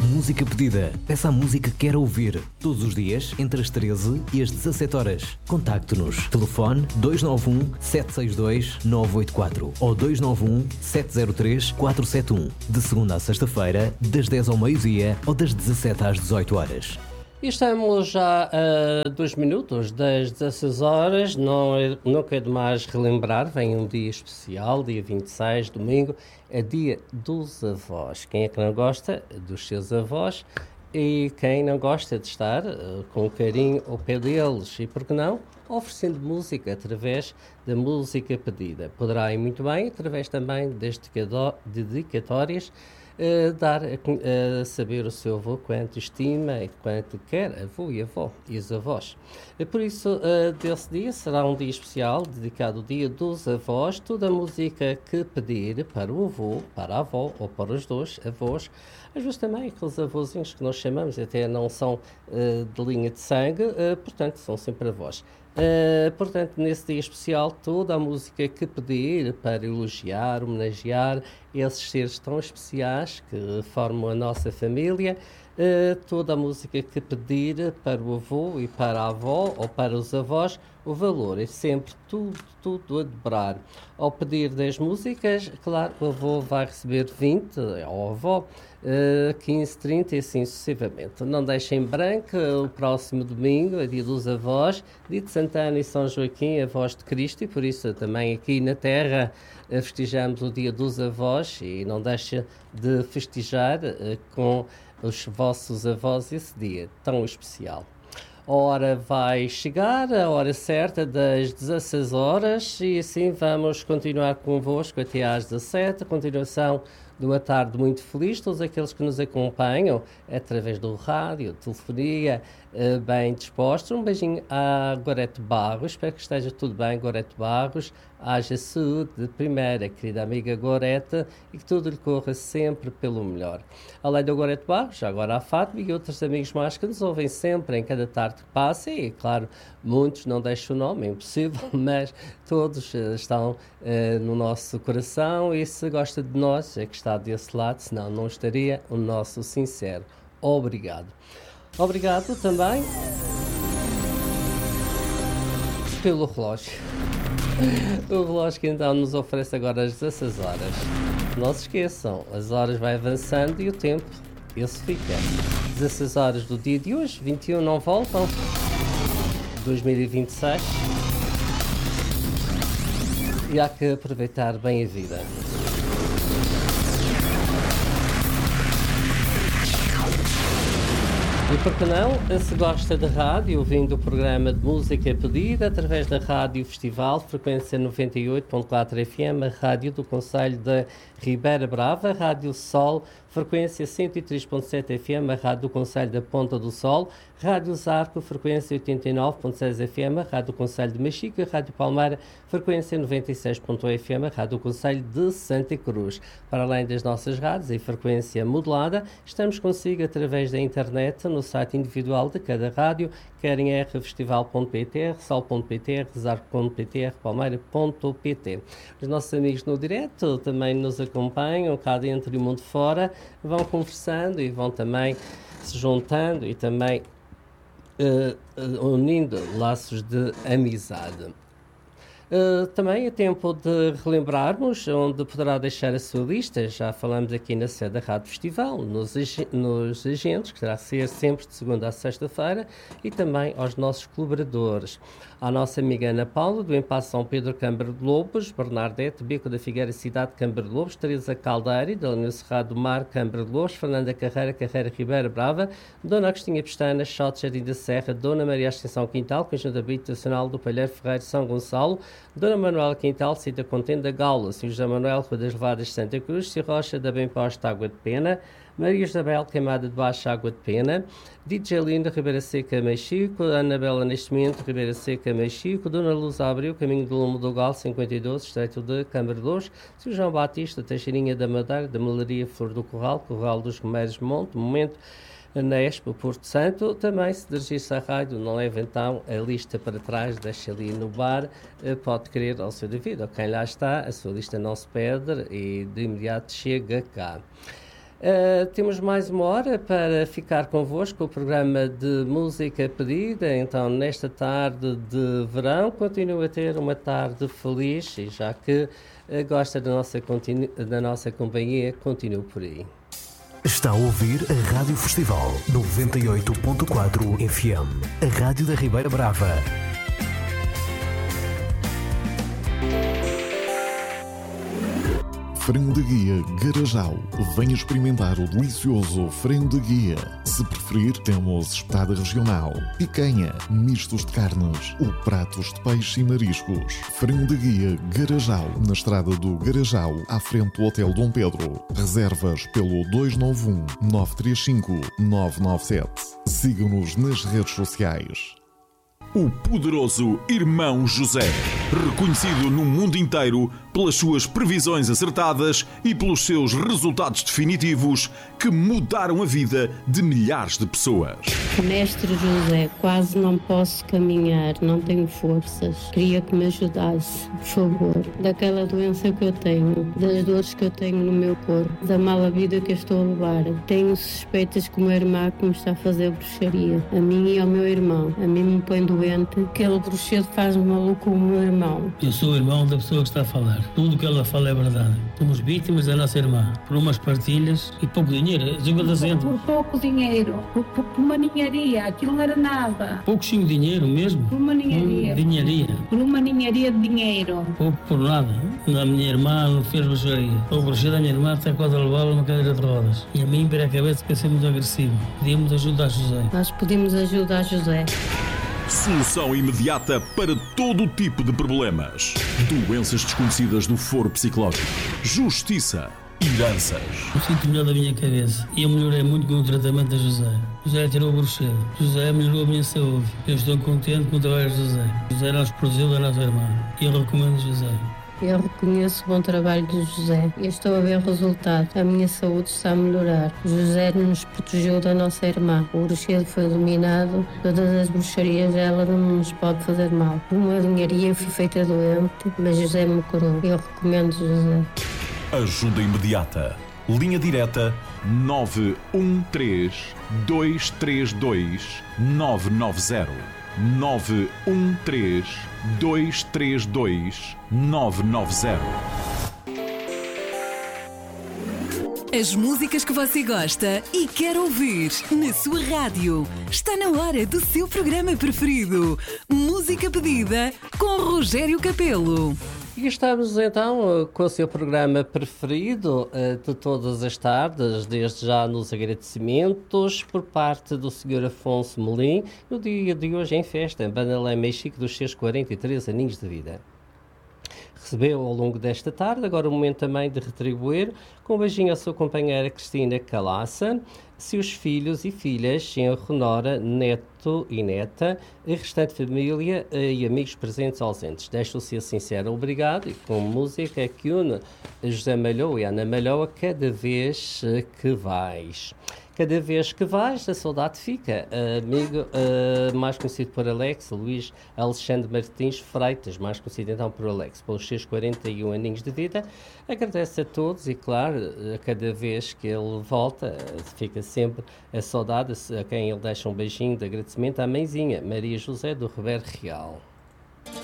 Música pedida. Peça a música que quer ouvir. Todos os dias, entre as 13 e as 17 horas. Contacte-nos. Telefone 291-762-984 ou 291-703-471. De segunda a sexta-feira, das 10 ao meio-dia ou das 17 às 18 horas. E estamos já a 2 minutos das 16 horas, não quero mais relembrar, vem um dia especial, dia 26, domingo, é dia dos avós. Quem é que não gosta dos seus avós e quem não gosta de estar com carinho ao pé deles e, por que não, oferecendo música através da música pedida. Poderá ir muito bem através também das dedicatórias, dar a saber o seu avô quanto estima e quanto quer avô e avó e os avós. Por isso, desse dia será um dia especial dedicado ao dia dos avós. Toda a música que pedir para o avô, para a avó ou para os dois avós, às vezes também aqueles avôzinhos que nós chamamos até não são de linha de sangue, portanto são sempre avós. Portanto, nesse dia especial, toda a música que pedir para elogiar, homenagear esses seres tão especiais que formam a nossa família, toda a música que pedir para o avô e para a avó ou para os avós, o valor é sempre tudo a dobrar. Ao pedir 10 músicas, claro, o avô vai receber 20, ou a avó, 15, 30 e assim sucessivamente. Não deixem em branco, o próximo domingo é dia dos avós, dia de Santana e São Joaquim, avós de Cristo, e por isso também aqui na Terra festejamos o dia dos avós e não deixa de festejar com os vossos avós esse dia tão especial. A hora vai chegar, a hora certa das 16 horas e assim vamos continuar convosco até às 17, a continuação de uma tarde muito feliz, todos aqueles que nos acompanham através do rádio, telefonia, bem dispostos. Um beijinho à Gorete Barros, espero que esteja tudo bem, Gorete Barros, haja saúde de primeira, querida amiga Gorete, e que tudo lhe corra sempre pelo melhor. Além da Gorete Barros, agora a Fátima e outros amigos mais que nos ouvem sempre em cada tarde que passa, e claro, muitos não deixam o nome, é impossível, mas todos estão no nosso coração e se gosta de nós, é que está desse lado, senão não estaria o nosso sincero obrigado. Obrigado também pelo relógio. O relógio que então nos oferece agora às 16 horas. Não se esqueçam, as horas vai avançando e o tempo, esse fica. 16 horas do dia de hoje, 21 não voltam. 2026. E há que aproveitar bem a vida. E por que não, se gosta de rádio, ouvindo o programa de música pedida através da Rádio Festival, frequência 98.4 FM, a rádio do Concelho da Ribeira Brava, Rádio Sol, frequência 103.7 FM, a rádio do Concelho da Ponta do Sol, Rádio Zarco, frequência 89.6 FM, a rádio do Concelho de Machica, Rádio Palmeira, frequência 96.1 FM, a rádio do Concelho de Santa Cruz. Para além das nossas rádios em frequência modulada, estamos consigo através da internet, no site individual de cada rádio, quer em rfestival.pt, rsol.pt, rzarco.pt, rpalmeira.pt. Os nossos amigos no direto também nos acompanham, cá dentro e mundo fora, vão conversando e vão também se juntando e também unindo laços de amizade. Também é tempo de relembrarmos onde poderá deixar a sua lista. Já falamos aqui na sede da Rádio Festival, nos agentes, que terá a ser sempre de segunda a sexta-feira, e também aos nossos colaboradores. À nossa amiga Ana Paula, do Empaço São Pedro Câmara de Lobos, Bernardete, Beco da Figueira, Cidade de Câmara de Lobos, Teresa Caldeira, da Linha Cerrado do Mar, Câmara de Lobos, Fernanda Carreira, Ribeira Brava, Dona Agostinha Pestana, Chote, Jardim da Serra, Dona Maria Ascensão Quintal, Conjunto Habitacional do Palheiro Ferreiro, São Gonçalo, Dona Manuela Quintal, Cida Contente da Gaula, São José Manuel, Rua das Levadas, Santa Cruz, Cia Rocha, da Bem Posta, Água de Pena, Maria Isabel, Queimada de Baixo, Água de Pena, DJ Linda, Ribeira Seca, Mexico, Anabela Nascimento, Ribeira Seca, Mexico, Dona Luz Abreu, Caminho do Lume do Gal, 52, Estreito de Câmara de Luz, São João Batista, Teixeirinha da Madeira, da Malaria, Flor do Corral, Corral dos Romeiros Monte, Momento, na Expo Porto Santo. Também, se dirigir-se à rádio, não leva então a lista para trás, deixa ali no bar, pode querer ao seu devido. Quem lá está, a sua lista não se perde e de imediato chega cá. Temos mais uma hora para ficar convosco, o programa de música pedida. Então, nesta tarde de verão, continua a ter uma tarde feliz e já que gosta da nossa companhia, continue por aí. Está a ouvir a Rádio Festival 98.4 FM, a Rádio da Ribeira Brava. Frango de Guia Garajal. Venha experimentar o delicioso frango de guia. Se preferir, temos espetada regional, picanha, mistos de carnes ou pratos de peixe e mariscos. Frango de Guia Garajal, na estrada do Garajal, à frente do Hotel Dom Pedro. Reservas pelo 291 935 997. Siga-nos nas redes sociais. O poderoso Irmão José, reconhecido no mundo inteiro pelas suas previsões acertadas e pelos seus resultados definitivos que mudaram a vida de milhares de pessoas. Mestre José, quase não posso caminhar, não tenho forças. Queria que me ajudasse, por favor, daquela doença que eu tenho, das dores que eu tenho no meu corpo, da mala vida que eu estou a levar. Tenho suspeitas que uma irmã que me está a fazer bruxaria, a mim e ao meu irmão. A mim me põe doente, aquele bruxedo faz-me maluco o meu irmão. Eu sou o irmão da pessoa que está a falar. Tudo o que ela fala é verdade. Somos vítimas da nossa irmã, por umas partilhas e pouco dinheiro. Por pouco dinheiro, por uma ninharia, aquilo não era nada. Pouquinho dinheiro mesmo? Por uma ninharia. Dinharia. Por uma ninharia de dinheiro. Pouco por nada. A minha irmã não fez bruxaria. O bruxedo da minha irmã até quase levá-la numa cadeira de rodas. E a mim, para a cabeça, que é muito agressivo. Pedimos ajuda a José. Nós pedimos ajuda a José. Solução imediata para todo tipo de problemas. Doenças desconhecidas do foro psicológico. Justiça. Heranças. Eu sinto melhor da minha cabeça. E eu melhorei muito com o tratamento da José. José tirou o bruxedo. José melhorou a minha saúde. Eu estou contente com o trabalho de José. José nos protegeu da nossa irmã. E eu recomendo José. Eu reconheço o bom trabalho de José e estou a ver o resultado. A minha saúde está a melhorar. José nos protegeu da nossa irmã. O bruxedo foi eliminado. Todas as bruxarias, ela não nos pode fazer mal. Uma linharia fui feita doente, mas José me curou. Eu recomendo José. Ajuda imediata. Linha direta 913 232 990. 913 232 990. As músicas que você gosta e quer ouvir na sua rádio. Está na hora do seu programa preferido. Música pedida com Rogério Capelo. E estamos então com o seu programa preferido de todas as tardes, desde já nos agradecimentos por parte do Sr. Afonso Melim, no dia de hoje em festa, em Banalé, Mexico, dos seus 43 aninhos de vida. Recebeu ao longo desta tarde, agora o momento também de retribuir, com um beijinho à sua companheira Cristina Calaça, seus filhos e filhas, Genro, Nora, neto e neta, a restante família e amigos presentes ou ausentes. Deixo-se sincero obrigado e com música que une José Malhoa e Ana Malhoa cada vez que vais. Cada vez que vais, a saudade fica. Amigo mais conhecido por Alex, Luís Alexandre Martins Freitas, mais conhecido então por Alex, pelos seus 41 aninhos de vida, agradece a todos e, claro, a cada vez que ele volta, fica sempre a saudade, a quem ele deixa um beijinho de agradecimento à mãezinha, Maria José do Ribeiro Real.